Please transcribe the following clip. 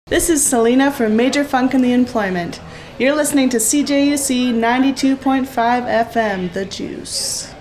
This is Selena from Major Funk in the Employment. You're listening to CJUC 92.5 FM, The Juice.